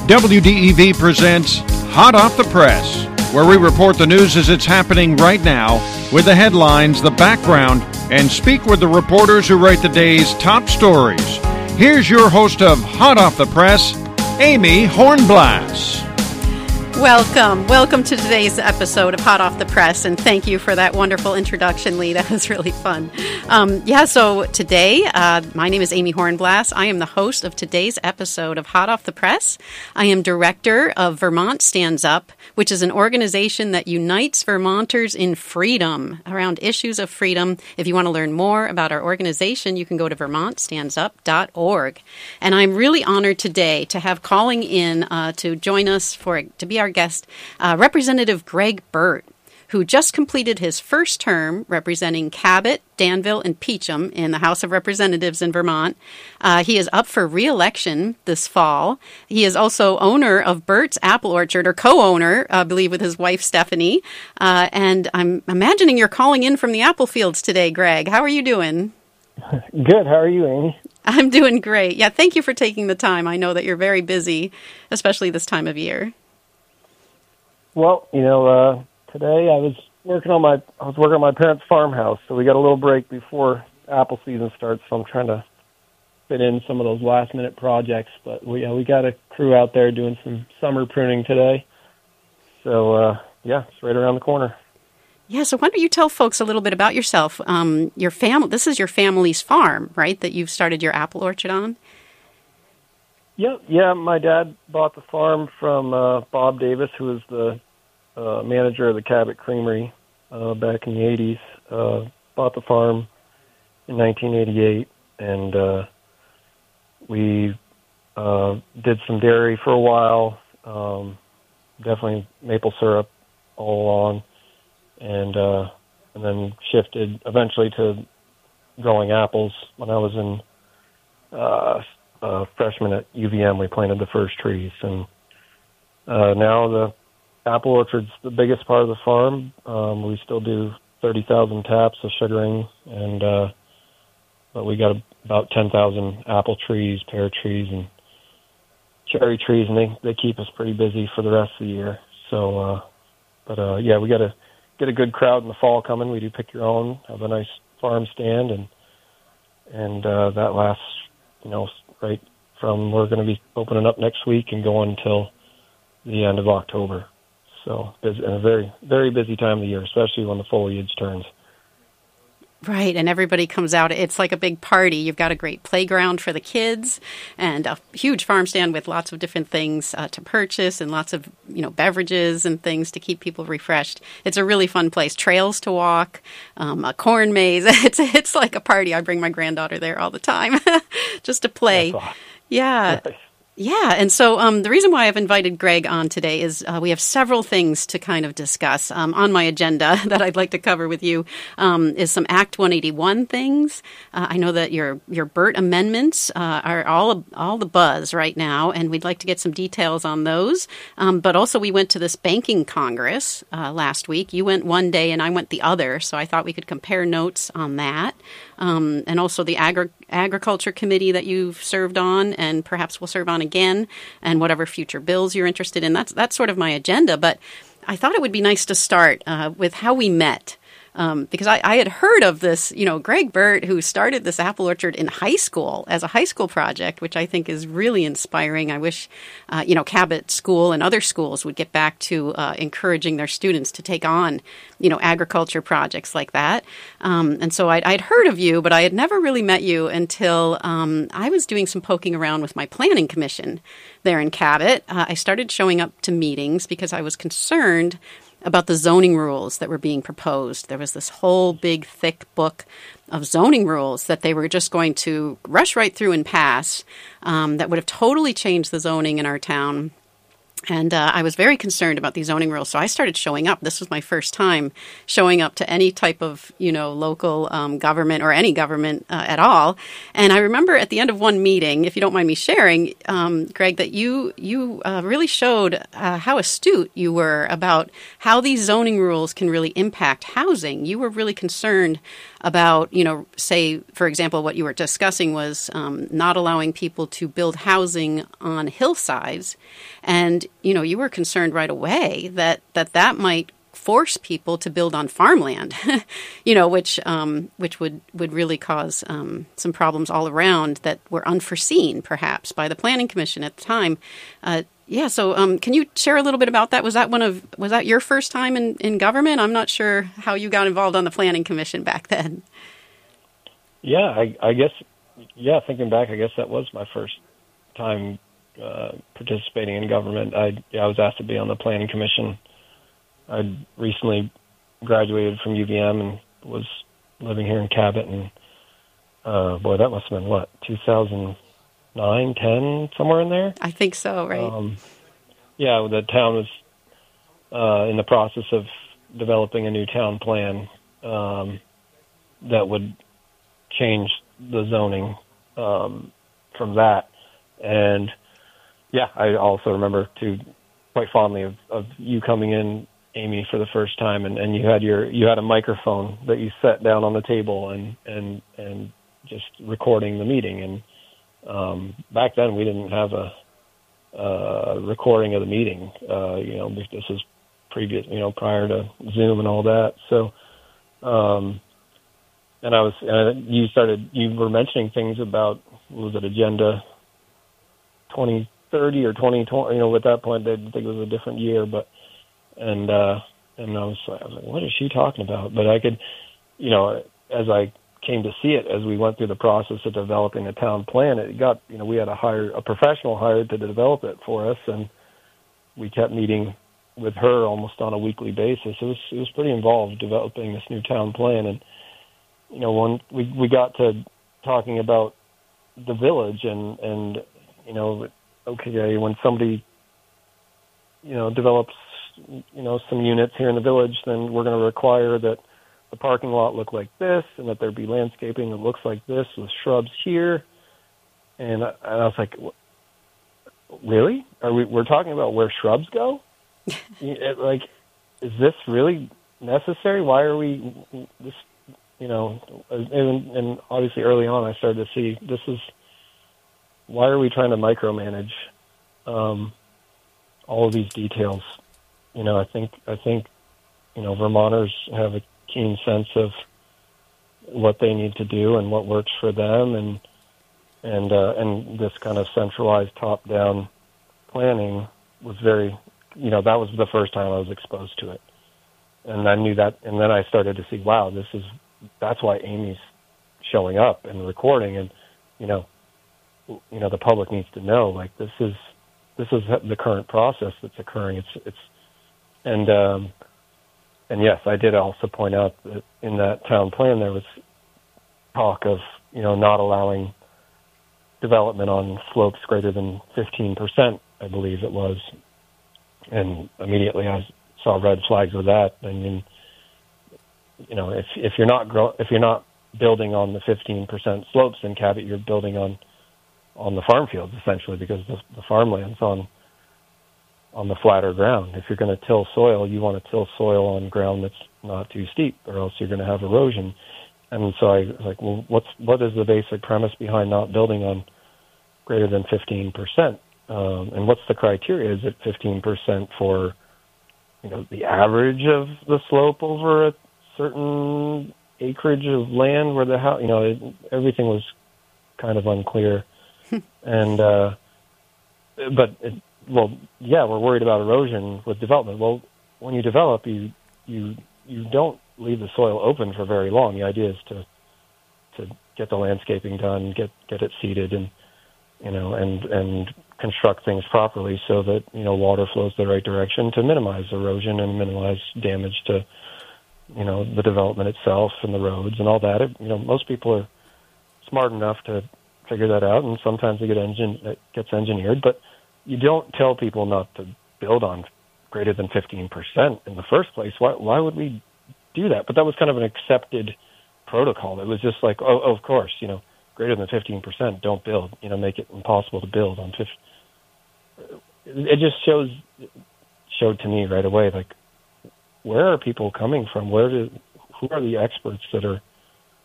WDEV presents Hot Off the Press, where we report the news as it's happening right now with the headlines, the background, and speak with the reporters who write the day's top stories. Here's your host of Hot Off the Press, Amy Hornblass. Welcome to today's episode of Hot Off the Press, and thank you for that wonderful introduction, Lee. That was really fun. So today, my name is Amy Hornblass. I am the host of today's episode of Hot Off the Press. I am director of Vermont Stands Up, which is an organization that unites Vermonters in freedom, around issues of freedom. If you want to learn more about our organization, you can go to vermontstandsup.org. And I'm really honored today to have calling in to join us to be our guest, Representative Greg Burt, who just completed his first term representing Cabot, Danville, and Peacham in the House of Representatives in Vermont. He is up for re-election this fall. He is also owner of Burt's Apple Orchard, or co-owner, I believe, with his wife, Stephanie. And I'm imagining you're calling in from the apple fields today, Greg. How are you doing? Good. How are you, Amy? I'm doing great. Yeah, thank you for taking the time. I know that you're very busy, especially this time of year. Well, today I was working on my parents' farmhouse, so we got a little break before apple season starts. So I'm trying to fit in some of those last-minute projects. But we got a crew out there doing some summer pruning today. So it's right around the corner. Yeah. So why don't you tell folks a little bit about yourself? Your family. This is your family's farm, right? That you've started your apple orchard on. Yeah. My dad bought the farm from Bob Davis, who was the manager of the Cabot Creamery back in the 80s. Bought the farm in 1988, and we did some dairy for a while, definitely maple syrup all along, and then shifted eventually to growing apples. When I was in freshman at UVM, we planted the first trees, and now the apple orchard's the biggest part of the farm. We still do 30,000 taps of sugaring, and but we got about 10,000 apple trees, pear trees, and cherry trees, and they keep us pretty busy for the rest of the year. So, we got to get a good crowd in the fall coming. We do pick your own, have a nice farm stand, and that lasts, right from we're going to be opening up next week and going until the end of October. So it's a very, very busy time of the year, especially when the foliage turns. Right, and everybody comes out. It's like a big party. You've got a great playground for the kids and a huge farm stand with lots of different things to purchase and lots of, beverages and things to keep people refreshed. It's a really fun place. Trails to walk, a corn maze. It's like a party. I bring my granddaughter there all the time just to play. That's awesome. Yeah. Nice. Yeah, and so the reason why I've invited Greg on today is we have several things to kind of discuss on my agenda that I'd like to cover with you. Is some Act 181 things. I know that your Burt amendments are all the buzz right now, and we'd like to get some details on those. But also, we went to this banking congress last week. You went one day, and I went the other, so I thought we could compare notes on that. And also the agriculture committee that you've served on, and perhaps will serve on again, and whatever future bills you're interested in. That's sort of my agenda. But I thought it would be nice to start with how we met. Because I had heard of this, Greg Burt, who started this apple orchard in high school as a high school project, which I think is really inspiring. I wish, Cabot School and other schools would get back to encouraging their students to take on, agriculture projects like that. And so I'd heard of you, but I had never really met you until I was doing some poking around with my planning commission there in Cabot. I started showing up to meetings because I was concerned about the zoning rules that were being proposed. There was this whole big, thick book of zoning rules that they were just going to rush right through and pass that would have totally changed the zoning in our town. And I was very concerned about these zoning rules, so I started showing up. This was my first time showing up to any type of, local government or any government at all. And I remember at the end of one meeting, if you don't mind me sharing, Greg, that you really showed how astute you were about how these zoning rules can really impact housing. You were really concerned about, say, for example, what you were discussing was not allowing people to build housing on hillsides. And, you were concerned right away that might force people to build on farmland, which would really cause some problems all around that were unforeseen, perhaps, by the Planning Commission at the time. So can you share a little bit about that? Was that your first time in government? I'm not sure how you got involved on the Planning Commission back then. Yeah, I guess, thinking back, I guess that was my first time participating in government. I was asked to be on the Planning Commission. I'd recently graduated from UVM and was living here in Cabot, and that must have been 2009, 10, somewhere in there. I think so, right? The town was in the process of developing a new town plan that would change the zoning from that, and I also remember too quite fondly of you coming in, Amy, for the first time, and you had a microphone that you set down on the table and just recording the meeting. And back then we didn't have a recording of the meeting. This was previous, prior to Zoom and all that. So, you were mentioning things about, was it Agenda 2030 or 2020? At that point, I think it was a different year, but. And I was like, what is she talking about? But I could, as I came to see it, as we went through the process of developing a town plan, it got, we had a professional hired to develop it for us, and we kept meeting with her almost on a weekly basis. It was pretty involved developing this new town plan, and when we got to talking about the village, and when somebody develops some units here in the village, then we're going to require that the parking lot look like this, and that there be landscaping that looks like this with shrubs here. And I was like, really? We're talking about where shrubs go? Like, is this really necessary? Why are we this? And obviously early on I started to see why are we trying to micromanage all of these details? I think Vermonters have a keen sense of what they need to do and what works for them, and this kind of centralized top-down planning was very, that was the first time I was exposed to it, and I knew that, and then I started to see, wow, that's why Amy's showing up and recording, and the public needs to know, like, this is the current process that's occurring. And yes, I did also point out that in that town plan there was talk of, not allowing development on slopes greater than 15%, I believe it was. And immediately I saw red flags with that. I mean, if you're not building on the 15% slopes in Cabot, you're building on the farm fields essentially, because the farmland's on the flatter ground. If you're going to till soil, you want to till soil on ground that's not too steep, or else you're going to have erosion. And so I was like, well, what is the basic premise behind not building on greater than 15%? And what's the criteria? Is it 15% for, the average of the slope over a certain acreage of land where the house, everything was kind of unclear. And, we're worried about erosion with development. Well, when you develop, you don't leave the soil open for very long. The idea is to get the landscaping done, get it seeded, and and construct things properly so that water flows the right direction to minimize erosion and minimize damage to the development itself and the roads and all that. Most people are smart enough to figure that out, and sometimes it gets engineered, but you don't tell people not to build on greater than 15% in the first place. Why would we do that? But that was kind of an accepted protocol. It was just like, oh, of course, greater than 15%, don't build. Make it impossible to build on 50. It just showed to me right away, like, where are people coming from? Who are the experts that are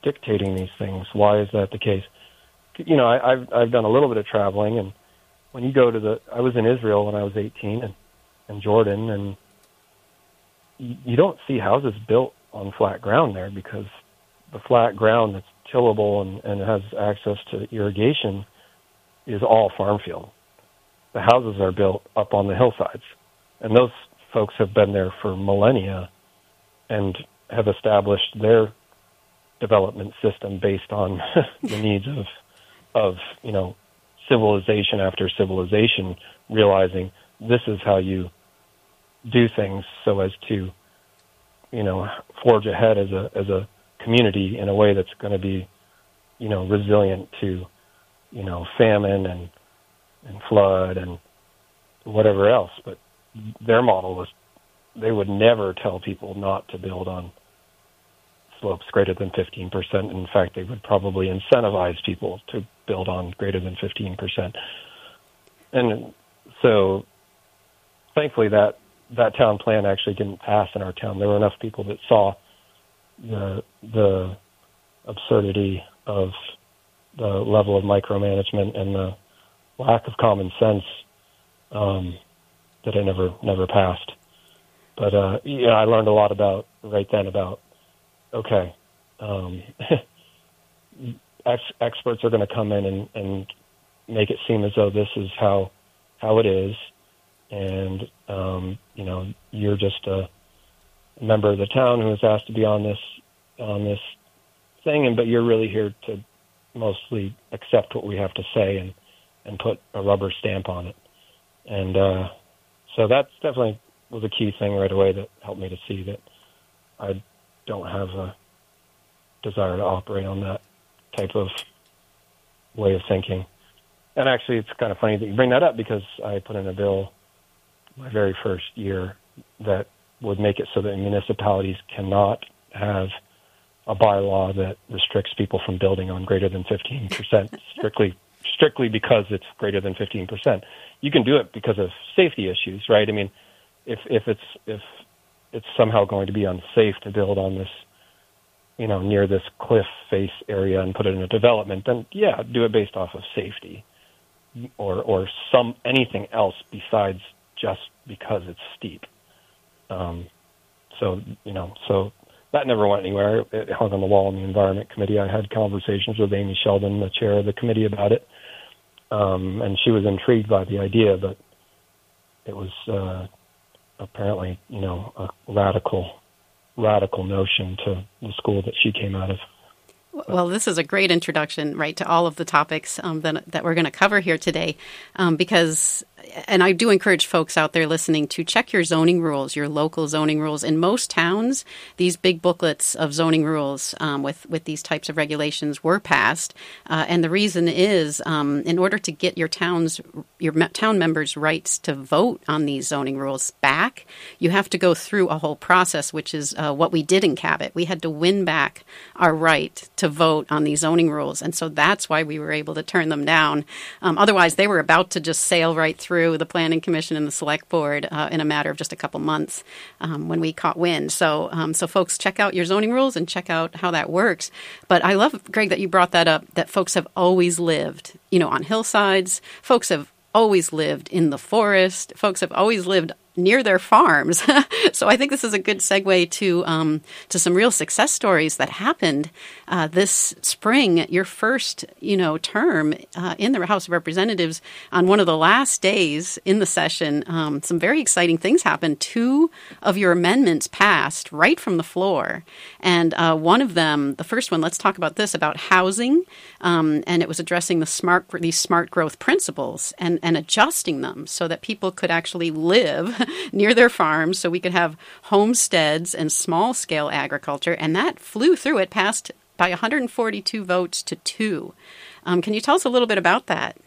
dictating these things. Why is that the case? You know, I've done a little bit of traveling, and when you go to I was in Israel when I was 18, and Jordan, and you don't see houses built on flat ground there, because the flat ground that's tillable and has access to irrigation is all farm field. The houses are built up on the hillsides, and those folks have been there for millennia and have established their development system based on the needs of you know, civilization after civilization, realizing this is how you do things so as to, you know, forge ahead as a community in a way that's going to be, you know, resilient to, you know, famine and flood and whatever else. But their model was they would never tell people not to build on slopes greater than 15%. In fact, they would probably incentivize people to build on greater than 15%. And so, thankfully, that town plan actually didn't pass in our town. There were enough people that saw the absurdity of the level of micromanagement and the lack of common sense that it never passed. But yeah, I learned a lot about okay, experts are going to come in and make it seem as though this is how it is, and you know, you're just a member of the town who was asked to be on this thing, but you're really here to mostly accept what we have to say and put a rubber stamp on it. And so that's definitely was a key thing right away that helped me to see that I don't have a desire to operate on that type of way of thinking. And actually, it's kind of funny that you bring that up, because I put in a bill my very first year that would make it so that municipalities cannot have a bylaw that restricts people from building on greater than 15% strictly because it's greater than 15%. You can do it because of safety issues, right? I mean, if it's somehow going to be unsafe to build on this, you know, near this cliff face area and put it in a development, then yeah, do it based off of safety or anything else besides just because it's steep. So that never went anywhere. It hung on the wall in the Environment Committee. I had conversations with Amy Sheldon, the chair of the committee, about it, and she was intrigued by the idea, but it was apparently, you know, a radical notion to the school that she came out of. Well, this is a great introduction, right, to all of the topics that we're going to cover here today, because, and I do encourage folks out there listening to check your zoning rules, your local zoning rules. In most towns, these big booklets of zoning rules with these types of regulations were passed, and the reason is in order to get your town members' rights to vote on these zoning rules back, you have to go through a whole process, which is what we did in Cabot. We had to win back our right to vote on these zoning rules, and so that's why we were able to turn them down. Otherwise, they were about to just sail right through the Planning Commission and the Select Board in a matter of just a couple months when we caught wind. So folks, check out your zoning rules and check out how that works. But I love, Greg, that you brought that up, that folks have always lived, you know, on hillsides. Folks have always lived in the forest. Folks have always lived near their farms. So I think this is a good segue to some real success stories that happened this spring. Your first, term in the House of Representatives, on one of the last days in the session, some very exciting things happened. 2 of your amendments passed right from the floor, and one of them, the first one, let's talk about this, about housing, and it was addressing these smart growth principles and adjusting them so that people could actually live near their farms, so we could have homesteads and small-scale agriculture, and that flew through. It passed by 142 votes to 2. Can you tell us a little bit about that?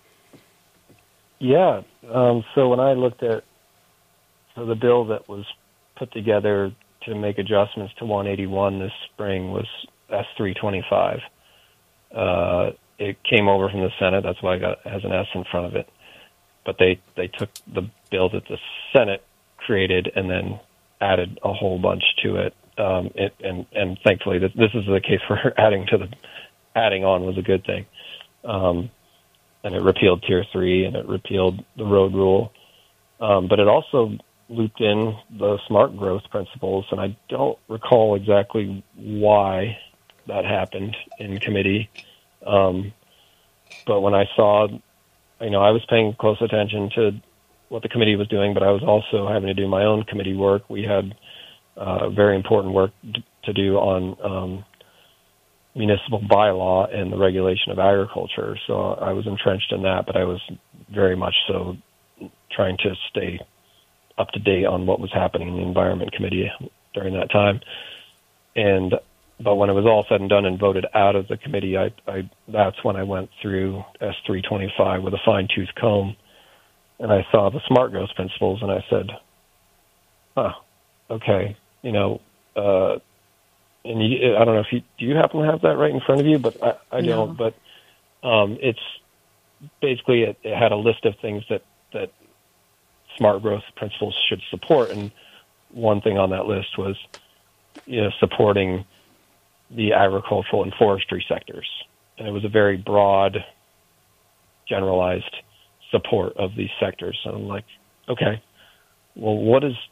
Yeah. So when I looked at the bill that was put together to make adjustments to 181 this spring was S325. It came over from the Senate. That's why it has an S in front of it. But they took the bill that the Senate created and then added a whole bunch to it and thankfully this is the case where adding on was a good thing. And it repealed Tier 3 and it repealed the road rule. But it also looped in the smart growth principles, and I don't recall exactly why that happened in committee. But when I saw, I was paying close attention to what the committee was doing, but I was also having to do my own committee work. We had very important work to do on municipal bylaw and the regulation of agriculture. So I was entrenched in that, but I was very much so trying to stay up to date on what was happening in the Environment Committee during that time. But when it was all said and done and voted out of the committee, that's when I went through S325 with a fine-tooth comb, and I saw the smart growth principles, and I said, okay, and I don't know if do you happen to have that right in front of you, but I don't. But it's basically it had a list of things that smart growth principles should support, and one thing on that list was supporting the agricultural and forestry sectors, and it was a very broad, generalized support of these sectors. So I'm like, okay, well, what is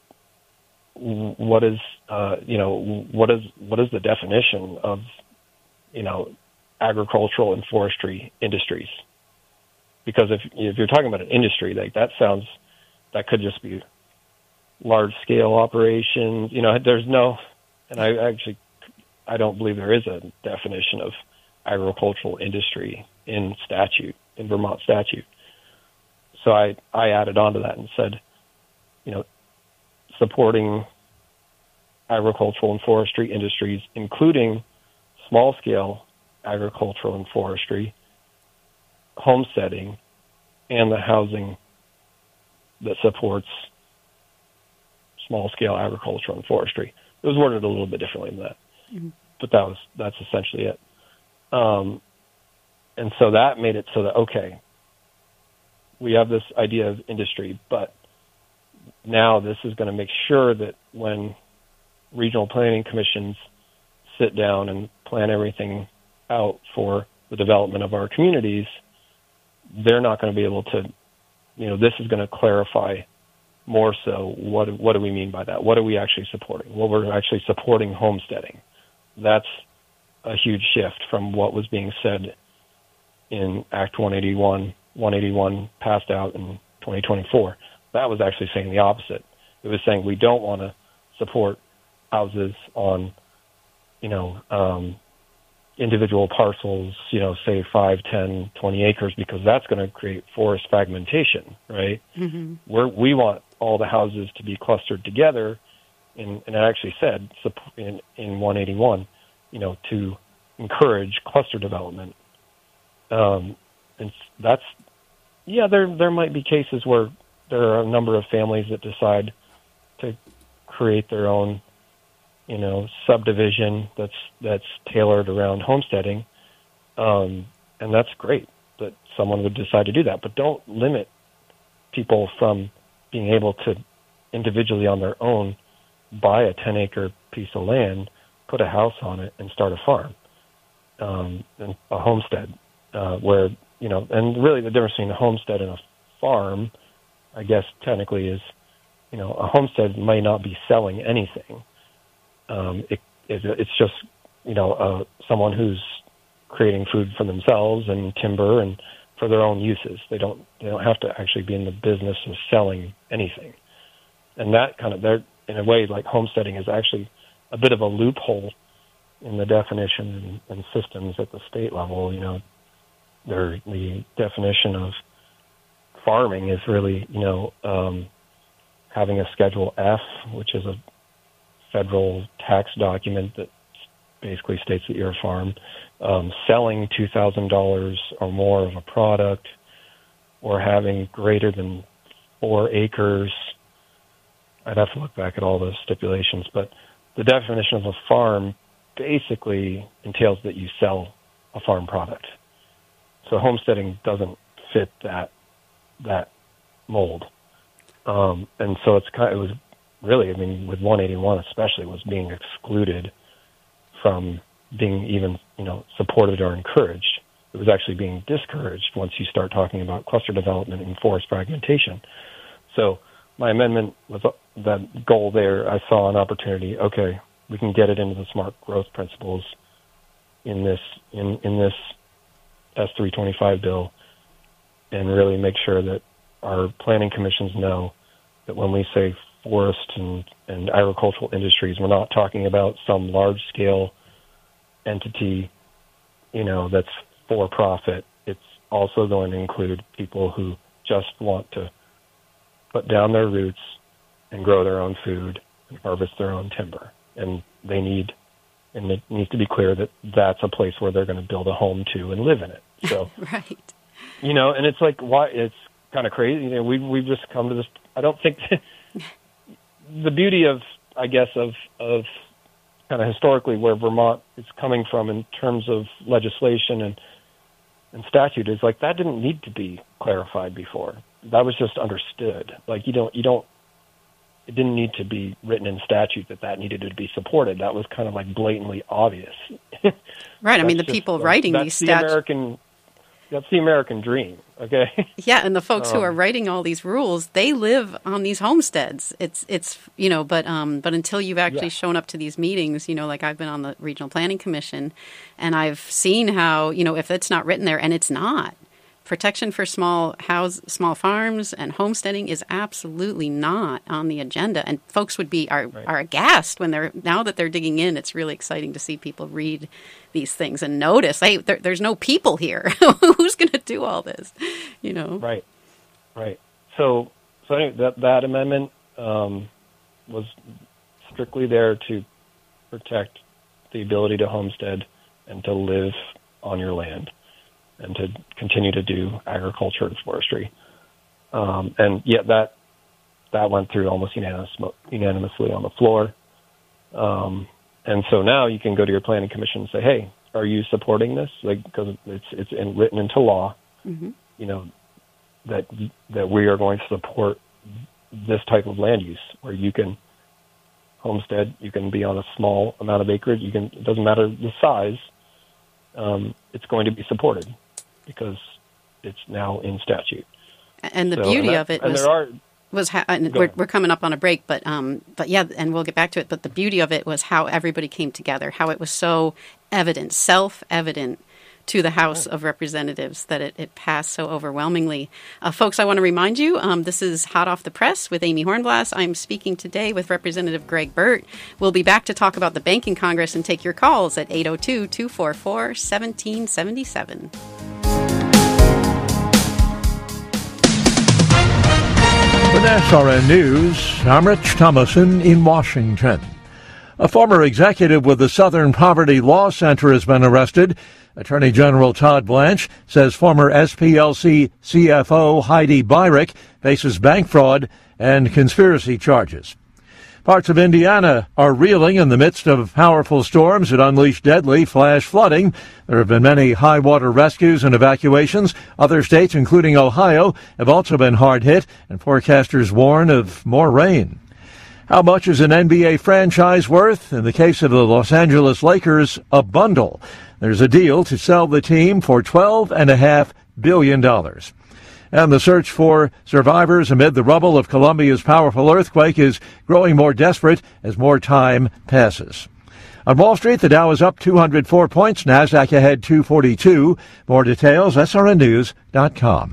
the definition of agricultural and forestry industries? Because if you're talking about an industry, like that could just be large scale operations. There's no, and I don't believe there is a definition of agricultural industry in Vermont statute. So I added on to that and said, supporting agricultural and forestry industries, including small-scale agricultural and forestry, homesteading, and the housing that supports small-scale agriculture and forestry. It was worded a little bit differently than that, but that's essentially it. And so that made it so that, okay, we have this idea of industry, but now this is going to make sure that when regional planning commissions sit down and plan everything out for the development of our communities, they're not going to be able to, this is going to clarify more so what do we mean by that? What are we actually supporting? Well, we're actually supporting homesteading. That's a huge shift from what was being said in Act 181 passed out in 2024. That was actually saying the opposite. It was saying we don't want to support houses on, individual parcels, say 5, 10, 20 acres, because that's going to create forest fragmentation, right? Mm-hmm. We want all the houses to be clustered together, and it actually said in 181, to encourage cluster development. And that's, there might be cases where there are a number of families that decide to create their own, subdivision that's tailored around homesteading, and that's great that someone would decide to do that. But don't limit people from being able to individually on their own buy a 10-acre piece of land, put a house on it, and start a farm, and a homestead, where and really the difference between a homestead and a farm, I guess technically is, a homestead may not be selling anything. It's just, someone who's creating food for themselves and timber and for their own uses. They don't have to actually be in the business of selling anything. And that in a way, like homesteading is actually a bit of a loophole in the definition and systems at the state level. The definition of farming is really, having a Schedule F, which is a federal tax document that basically states that you're a farm, selling $2,000 or more of a product, or having greater than 4 acres. I'd have to look back at all the stipulations, but the definition of a farm basically entails that you sell a farm product. So homesteading doesn't fit that mold. And so it was really, I mean, with 181 especially, was being excluded from being even, supported or encouraged. It was actually being discouraged once you start talking about cluster development and forest fragmentation. So my amendment was that goal there. I saw an opportunity. Okay, we can get it into the smart growth principles in this S325 bill, and really make sure that our planning commissions know that when we say forest and agricultural industries, we're not talking about some large-scale entity, that's for profit. It's also going to include people who just want to put down their roots and grow their own food and harvest their own timber. And it needs to be clear that that's a place where they're going to build a home to and live in it. So, right. And it's like, why? It's kind of crazy. We've just come to this. I don't think the beauty of kind of historically where Vermont is coming from in terms of legislation and statute is like that didn't need to be clarified before. That was just understood. Like it didn't need to be written in statute that needed to be supported. That was kind of like blatantly obvious. Right. I mean, the people writing these statutes. That's the American dream, okay? Yeah, and the folks who are writing all these rules, they live on these homesteads. It's but until you've actually shown up to these meetings, like I've been on the Regional Planning Commission, and I've seen how, if it's not written there, and it's not. Protection for small farms and homesteading is absolutely not on the agenda, and folks are aghast when now that they're digging in. It's really exciting to see people read these things and notice, hey, there's no people here. Who's going to do all this? Right. So anyway, that amendment was strictly there to protect the ability to homestead and to live on your land, and to continue to do agriculture and forestry. And yet that went through almost unanimously on the floor. And so now you can go to your planning commission and say, hey, are you supporting this? Because it's written into law, that we are going to support this type of land use where you can homestead, you can be on a small amount of acreage, it doesn't matter the size, it's going to be supported, because it's now in statute. And the beauty of it we're coming up on a break, but yeah, and we'll get back to it. But the beauty of it was how everybody came together, how it was so evident, self-evident to the House of Representatives that it passed so overwhelmingly. Folks, I want to remind you, this is Hot Off the Press with Amy Hornblass. I'm speaking today with Representative Greg Burt. We'll be back to talk about the Banking Congress and take your calls at 802-244-1777. With SRN News, I'm Rich Thomason in Washington. A former executive with the Southern Poverty Law Center has been arrested. Attorney General Todd Blanche says former SPLC CFO Heidi Beirich faces bank fraud and conspiracy charges. Parts of Indiana are reeling in the midst of powerful storms that unleashed deadly flash flooding. There have been many high water rescues and evacuations. Other states, including Ohio, have also been hard hit, and forecasters warn of more rain. How much is an NBA franchise worth? In the case of the Los Angeles Lakers, a bundle. There's a deal to sell the team for $12.5 billion. And the search for survivors amid the rubble of Colombia's powerful earthquake is growing more desperate as more time passes. On Wall Street, the Dow is up 204 points, NASDAQ ahead 242. More details, srnnews.com.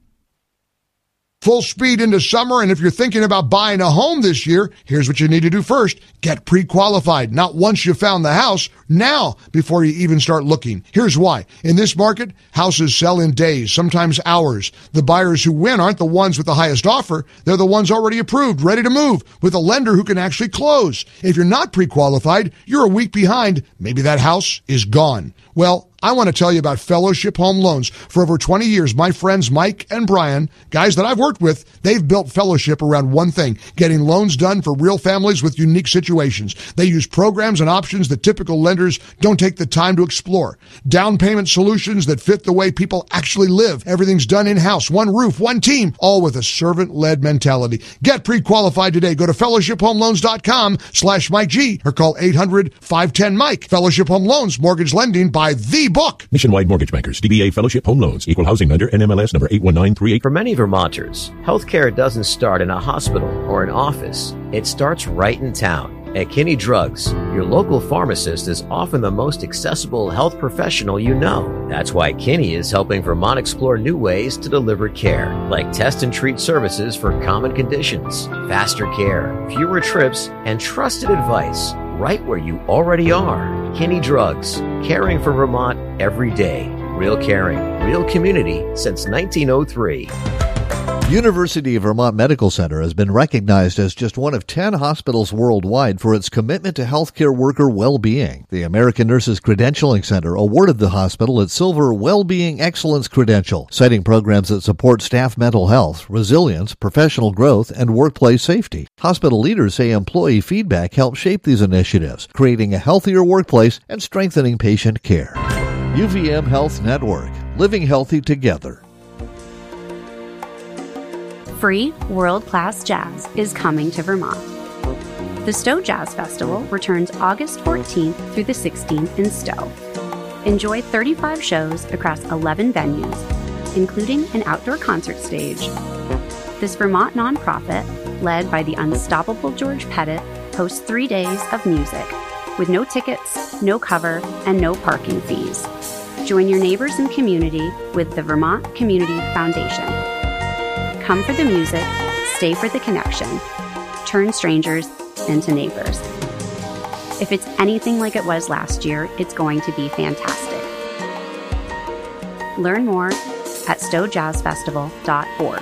Full speed into summer, and if you're thinking about buying a home this year, here's what you need to do first. Get pre-qualified. Not once you found the house, now before you even start looking. Here's why. In this market, houses sell in days, sometimes hours. The buyers who win aren't the ones with the highest offer. They're the ones already approved, ready to move, with a lender who can actually close. If you're not pre-qualified, you're a week behind. Maybe that house is gone. Well, I want to tell you about Fellowship Home Loans. For over 20 years, my friends Mike and Brian, guys that I've worked with, they've built Fellowship around one thing, getting loans done for real families with unique situations. They use programs and options that typical lenders don't take the time to explore. Down payment solutions that fit the way people actually live. Everything's done in-house, one roof, one team, all with a servant-led mentality. Get pre-qualified today. Go to fellowshiphomeloans.com/Mike G or call 800-510-MIKE. Fellowship Home Loans, mortgage lending by the book. Nationwide Mortgage Bankers, DBA Fellowship Home Loans, Equal Housing Lender, NMLS number 81938. For many Vermonters, healthcare doesn't start in a hospital or an office. It starts right in town. At Kinney Drugs, your local pharmacist is often the most accessible health professional you know. That's why Kinney is helping Vermont explore new ways to deliver care, like test and treat services for common conditions, faster care, fewer trips, and trusted advice right where you already are. Kinney Drugs, caring for Vermont every day. Real caring, real community since 1903. University of Vermont Medical Center has been recognized as just one of 10 hospitals worldwide for its commitment to healthcare worker well-being. The American Nurses Credentialing Center awarded the hospital its Silver Well-Being Excellence Credential, citing programs that support staff mental health, resilience, professional growth, and workplace safety. Hospital leaders say employee feedback helps shape these initiatives, creating a healthier workplace and strengthening patient care. UVM Health Network, living healthy together. Free world-class jazz is coming to Vermont. The Stowe Jazz Festival returns August 14th through the 16th in Stowe. Enjoy 35 shows across 11 venues, including an outdoor concert stage. This Vermont nonprofit, led by the unstoppable George Pettit, hosts 3 days of music, with no tickets, no cover, and no parking fees. Join your neighbors and community with the Vermont Community Foundation. Come for the music, stay for the connection. Turn strangers into neighbors. If it's anything like it was last year, it's going to be fantastic. Learn more at stowejazzfestival.org.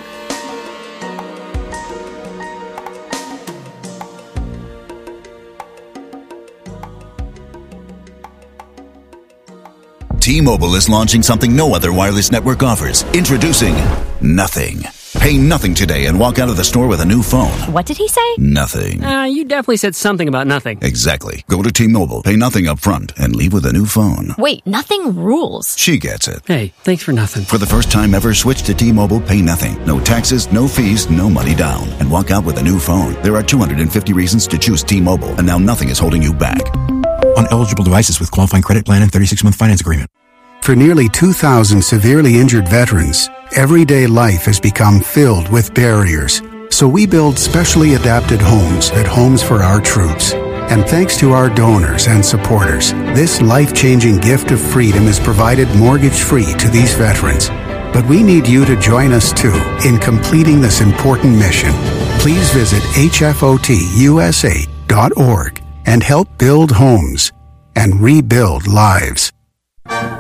T-Mobile is launching something no other wireless network offers. Introducing Nothing. Pay nothing today and walk out of the store with a new phone. What did he say? Nothing. You definitely said something about nothing. Exactly. Go to T-Mobile, pay nothing up front, and leave with a new phone. Wait, nothing rules. She gets it. Hey, thanks for nothing. For the first time ever, switch to T-Mobile, pay nothing. No taxes, no fees, no money down. And walk out with a new phone. There are 250 reasons to choose T-Mobile, and now nothing is holding you back. On eligible devices with qualifying credit plan and 36-month finance agreement. For nearly 2,000 severely injured veterans, everyday life has become filled with barriers. So we build specially adapted homes at Homes for Our Troops. And thanks to our donors and supporters, this life-changing gift of freedom is provided mortgage-free to these veterans. But we need you to join us too in completing this important mission. Please visit hfotusa.org and help build homes and rebuild lives.